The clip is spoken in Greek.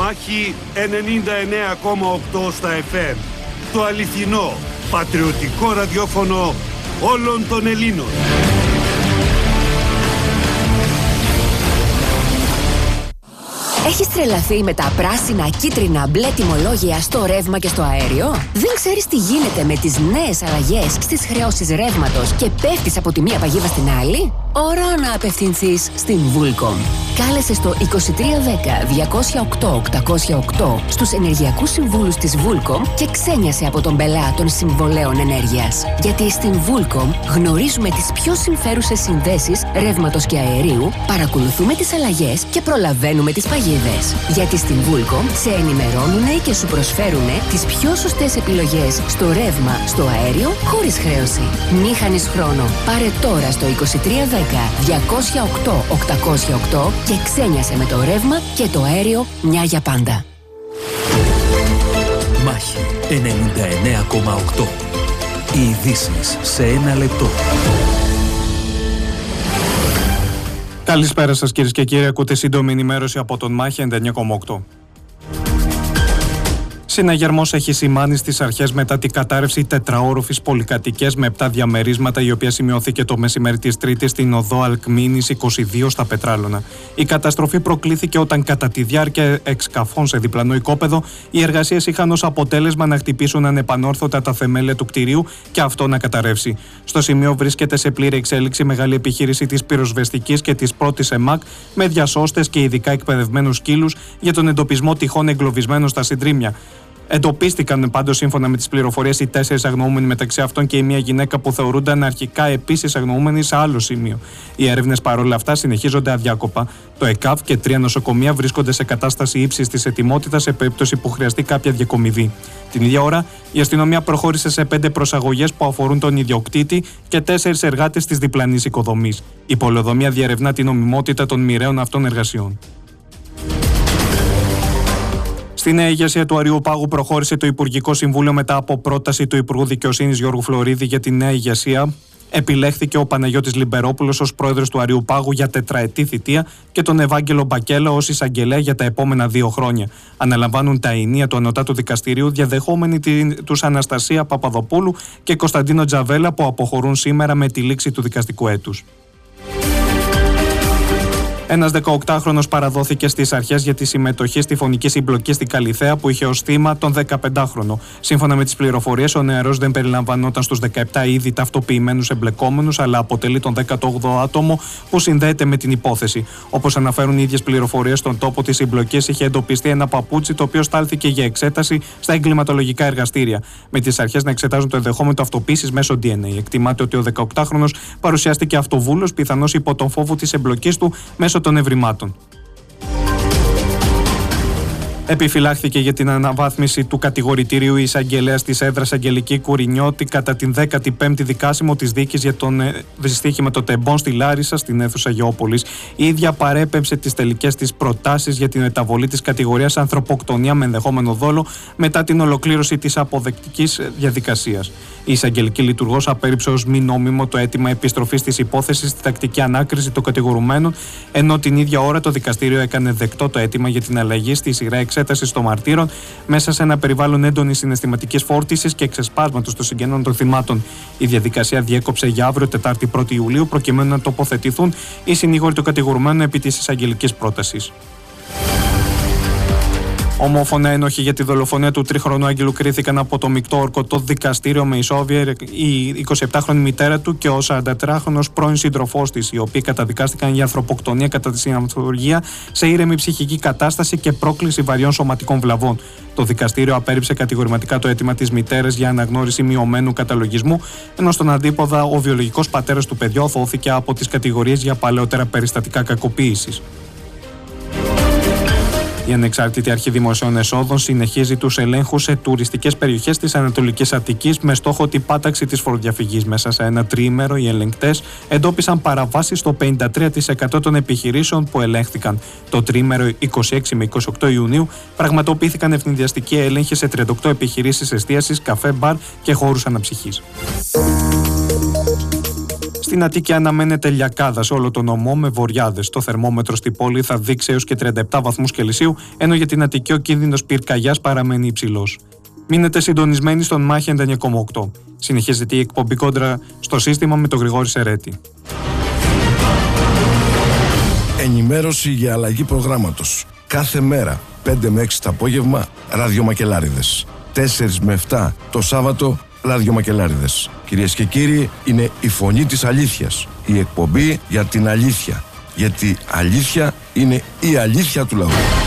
Μάχη 99,8 στα FM. Το αληθινό, πατριωτικό ραδιόφωνο όλων των Ελλήνων. Έχεις τρελαθεί με τα πράσινα, κίτρινα, μπλε τιμολόγια στο ρεύμα και στο αέριο? Δεν ξέρεις τι γίνεται με τις νέες αλλαγές στις χρεώσεις ρεύματος και πέφτεις από τη μία παγίδα στην άλλη? Ώρα να απευθυνθείς στην Vulcom. Κάλεσε στο 2310 208 808 στους ενεργειακούς συμβούλους της Vulcom και ξένιασε από τον πελά των συμβολέων ενέργειας. Γιατί στην Vulcom γνωρίζουμε τις πιο συμφέρουσες συνδέσεις ρεύματος και αερίου, παρακολουθούμε τις αλλαγές και προλαβαίνουμε τις παγίδες. Γιατί στην Vulcom σε ενημερώνουνε και σου προσφέρουνε τις πιο σωστές επιλογές στο ρεύμα, στο αέριο, χωρίς χρέωση. Μη χάνεις χρόνο. Πάρε τώρα στο 2310 208 808 και ξένιασε με το ρεύμα και το αέριο μια για πάντα. Μάχη 99,8. Οι ειδήσεις σε ένα λεπτό. Καλησπέρα σας κυρίες και κύριοι, ακούτε σύντομη ενημέρωση από τον Μάχη 99,8. Συναγερμός έχει σημάνει στις αρχές μετά την κατάρρευση τετραόροφης πολυκατοικίας με 7 διαμερίσματα, η οποία σημειώθηκε το μεσημέρι της Τρίτης στην οδό Αλκμίνης 22 στα Πετράλωνα. Η καταστροφή προκλήθηκε όταν κατά τη διάρκεια εξκαφών σε διπλανό οικόπεδο οι εργασίες είχαν ως αποτέλεσμα να χτυπήσουν ανεπανόρθωτα τα θεμέλια του κτηρίου και αυτό να καταρρεύσει. Στο σημείο βρίσκεται σε πλήρη εξέλιξη μεγάλη επιχείρηση της πυροσβεστικής και της πρώτης ΕΜΑΚ με διασώστες και ειδικά εκπαιδευμένους σκύλους για τον εντοπισμό τυχών εγκλωβισμένων στα συντρίμμια. Εντοπίστηκαν πάντως σύμφωνα με τις πληροφορίες οι 4 αγνοούμενοι, μεταξύ αυτών και η μία γυναίκα που θεωρούνταν αρχικά επίσης αγνοούμενοι σε άλλο σημείο. Οι έρευνες παρόλα αυτά συνεχίζονται αδιάκοπα. Το ΕΚΑΒ και 3 νοσοκομεία βρίσκονται σε κατάσταση ύψης της ετοιμότητας σε περίπτωση που χρειαστεί κάποια διακομιδή. Την ίδια ώρα, η αστυνομία προχώρησε σε 5 προσαγωγές που αφορούν τον ιδιοκτήτη και 4 εργάτες της διπλανής οικοδομής. Η πολεοδομία διερευνά την νομιμότητα των μοιραίων αυτών εργασιών. Στη νέα ηγεσία του Αριουπάγου προχώρησε το Υπουργικό Συμβούλιο μετά από πρόταση του Υπουργού Δικαιοσύνης Γιώργου Φλωρίδη για τη νέα ηγεσία. Επιλέχθηκε ο Παναγιώτης Λιμπερόπουλος ως πρόεδρος του Αριουπάγου για τετραετή θητεία και τον Ευάγγελο Μπακέλα ως εισαγγελέα για τα επόμενα 2 χρόνια. Αναλαμβάνουν τα ενία του Ανωτάτου Δικαστηρίου διαδεχόμενοι τους Αναστασία Παπαδοπούλου και Κωνσταντίνο Τζαβέλα που αποχωρούν σήμερα με τη λήξη του δικαστικού έτους. Ένας 18χρονος παραδόθηκε στις αρχές για τη συμμετοχή στη φωνική συμπλοκή στην Καλιθέα που είχε ως θύμα τον 15χρονο. Σύμφωνα με τις πληροφορίες, ο νεαρός δεν περιλαμβανόταν στους 17 ήδη ταυτοποιημένους εμπλεκόμενους, αλλά αποτελεί τον 18ο άτομο που συνδέεται με την υπόθεση. Όπως αναφέρουν οι ίδιες πληροφορίες, στον τόπο της συμπλοκής είχε εντοπιστεί ένα παπούτσι το οποίο στάλθηκε για εξέταση στα εγκληματολογικά εργαστήρια. Με τις αρχές να εξετάζουν το ενδεχόμενο ταυτοποίησης μέσω DNA. Εκτιμάται ότι ο 18χρονος παρουσιάστηκε αυτοβούλος, πιθανώς υπό τον φόβο της εμπλοκής του μέσω των ευρημάτων. Επιφυλάχθηκε για την αναβάθμιση του κατηγορητηρίου η εισαγγελέας της έδρας Αγγελική Κουρινιώτη κατά την 15η δικάσιμο της δίκης για τον δυστύχημα των τεμπών στη Λάρισα στην αίθουσα Γεώπολης. Η ίδια παρέπεμψε τις τελικές της προτάσεις για την μεταβολή της κατηγορίας ανθρωποκτονία με ενδεχόμενο δόλο μετά την ολοκλήρωση της αποδεκτικής διαδικασίας. Η εισαγγελική λειτουργός απέρριψε ως μη νόμιμο το αίτημα επιστροφής της υπόθεσης στη τακτική ανάκριση των κατηγορουμένων, ενώ την ίδια ώρα το δικαστήριο έκανε δεκτό το αίτημα για την αλλαγή στη σειρά εξέτασης των μαρτύρων μέσα σε ένα περιβάλλον έντονης συναισθηματικής φόρτισης και ξεσπάσματος των συγγενών των θυμάτων. Η διαδικασία διέκοψε για αύριο, Τετάρτη 1η Ιουλίου, προκειμένου να τοποθετηθούν οι συνήγοροι των κατηγορουμένων επί της εισαγγελικής πρότασης. Ομόφωνα ένοχοι για τη δολοφονία του 3χρονου Άγγελου κρίθηκαν από το μεικτό ορκωτό δικαστήριο με ισόβια η 27χρονη μητέρα του και ο 43χρονος πρώην σύντροφός της, οι οποίοι καταδικάστηκαν για ανθρωποκτονία κατά τη συνανθουργία σε ήρεμη ψυχική κατάσταση και πρόκληση βαριών σωματικών βλαβών. Το δικαστήριο απέρριψε κατηγορηματικά το αίτημα της μητέρας για αναγνώριση μειωμένου καταλογισμού, ενώ στον αντίποδα ο βιολογικός πατέρας του παιδιού οθώθηκε από τις κατηγορίες για παλαιότερα περιστατικά κακοποίησης. Η Ανεξάρτητη Αρχή Δημοσίων Εσόδων συνεχίζει τους ελέγχους σε τουριστικές περιοχές της Ανατολικής Αττικής με στόχο την πάταξη της φοροδιαφυγής. Μέσα σε ένα τριήμερο, οι ελεγκτές εντόπισαν παραβάσεις στο 53% των επιχειρήσεων που ελέγχθηκαν. Το τριήμερο 26 με 28 Ιουνίου πραγματοποιήθηκαν ευνηδιαστικοί έλεγχοι σε 38 επιχειρήσεις εστίασης, καφέ, μπαρ και χώρους αναψυχής. Στην Αττική αναμένεται λιακάδα σε όλο τον νομό με βοριάδες. Το θερμόμετρο στη πόλη θα δείξει έως και 37 βαθμούς Κελσίου, ενώ για την Αττική ο κίνδυνος πυρκαγιάς παραμένει υψηλός. Μείνετε συντονισμένοι στον Μάχη 99,8. Συνεχίζεται η εκπομπή Κόντρα στο σύστημα με τον Γρηγόρη Σερέτη. Ενημέρωση για αλλαγή προγράμματος. Κάθε μέρα, 5 με 6 το απόγευμα, ραδιομακελάριδες. 4 με 7 το Σάββατο, ραδιομακελάριδες. Κυρίες και κύριοι, είναι η φωνή της αλήθειας. Η εκπομπή για την αλήθεια. Γιατί αλήθεια είναι η αλήθεια του λαού.